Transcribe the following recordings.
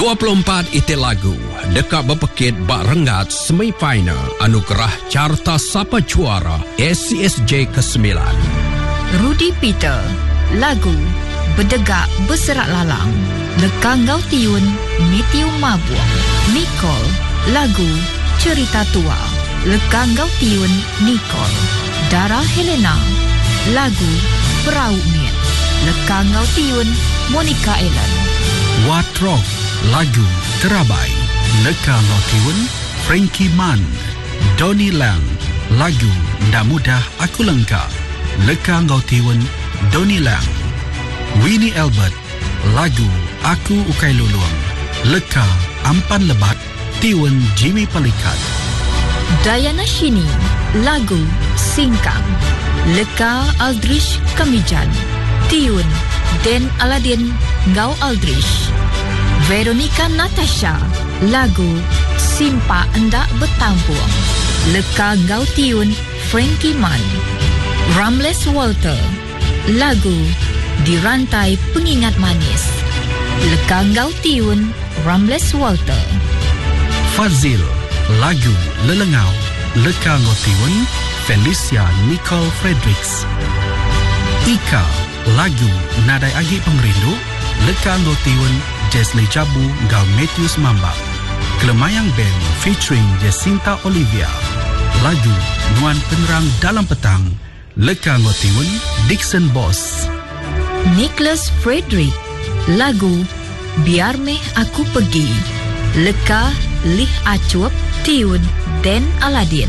24 itil lagu dekat berpekit bak rengat semi-final anugerah carta sapa juara SCSJ ke-9. Rudy Peter, lagu Berdegak Berserak Lalang, Lekangau Tiun Metiu Mabuang. Nicole, lagu Cerita Tua, Lekangau Tiun Nicole. Dara Helena, lagu Perahu Miet, Lekangau Tiun Monica Ellen. Watrok, lagu Terabai, Lekangau Tiun Frankie Mann. Donnie Lang, lagu Ndak Mudah Aku Lengkap, Lekangau Tiun Donnie Lang. Winnie Albert, lagu Aku Ukai Luluang, Leka Ampan Lebat Tiun Jimmy Pelikat. Diana Shini, lagu Singkang, Leka Aldrich Kamijan, Tiun Den Aladin Ngau Aldrich. Veronica Natasha, lagu Simpa Endak Bertampuang, Leka Ngau Tiun Frankie Mann. Ramles Walter, lagu Dirantai Pengingat Manis, Leka Ngau Tiun Ramles Walter. Fazil, lagu Lelengau, Leka Ngau Tiun Felicia Nicole Fredericks. Ika, lagu Nadai Agi Pemerindu, Leka Ngau Tiun Jesli Jabu Ngau Matthews Mambak. Kelemayang Band featuring Jacinta Olivia, lagu Nuan Penerang Dalam Petang, Leka Ngau Tiun Dixon Boss. Nicholas Frederick, lagu Biar Meh Aku Pergi, Leka Lih Acuap Tiun Den Aladin.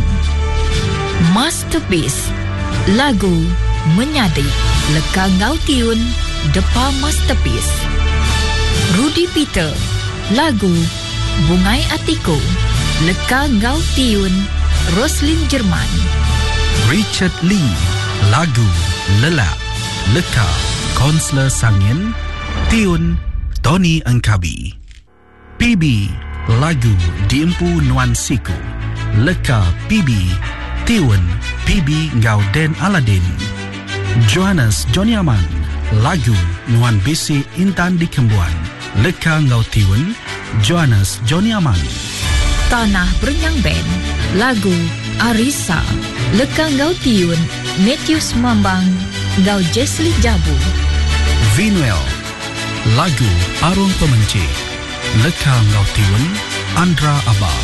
Masterpiece, lagu Menyadi, Leka Ngau Tiun Depa Masterpiece. Rudy Peter, lagu Bungai Atiku, Leka Ngau Tiun Roslyn Jerman. Richard Lee, lagu Lelak, Leka Konsler Sangin Tiun Tony Engkabi. PB, lagu Diempu Nuan Siku, Leka PB Tiun PB Ngau Den Aladin. Johannes Joniaman, lagu Nuan Bisi Intan di Kembuan, Leka Ngau Tiun Johannes Joniaman. Tanah Berenyang Band, lagu Arisa, Leka Ngau Tiun Matthews Mambang Ngau Jesli Jabu. Vinuel, lagu Arung Pemenci, Leka Ngau Tiun Andra Abah.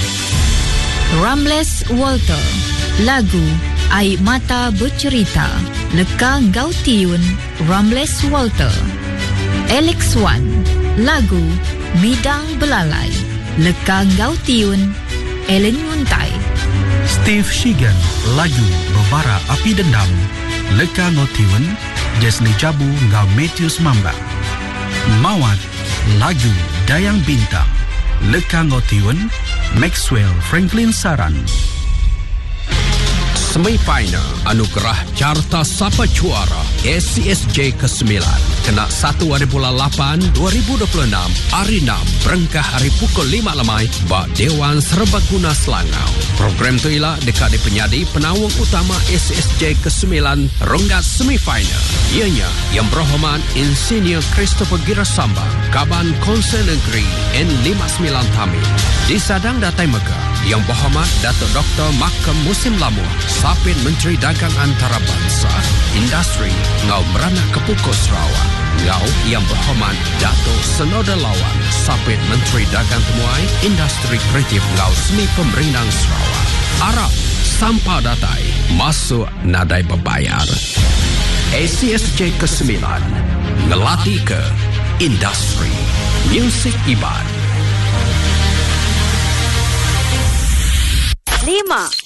Ramles Walter, lagu Air Mata Bercerita, Leka Ngau Tiun Ramles Walter. Alex Wan, lagu Midang Belalai, Leka Ngau Tiun Ellen Yuntai. Steve Shigan, lagu Berbara Api Dendam, Leka Ngau Tiun Jesli Jabu Ngau Matthews Mambak. Mawat, lagu Dayang Bintang, Leka Ngau Tiun Maxwell Franklin Saran. Semi-final anugerah carta sapa juara SCSJ ke-9 kena 1 hari bulan 8 2026 hari 6 berengkah hari pukul 5 lemai bak Dewan Serbaguna Selangau. Program tu ialah dekat di penyadi penawang utama SCSJ ke-9 ronggat semi-final. Ianya yang berhormat Insinyur Christopher Girasambang, Kaban Konsen Negeri N59 Tamil. Disadang Datai Megah yang berhormat Datuk Dr. Makam Musim Lamuh, Sapit Menteri Dagang Antarabangsa, Industri Ngau Merana Kepukus Sarawak. Ngau yang berhormat Datuk Senoda Lawan, Sapit Menteri Dagang Temuai, Industri Kreatif Ngau Seni Pemerinang Sarawak. Arab Sampah Datai masuk nadai berbayar. SCSJ ke-9 ngelatih ke industri muzik Iban. 5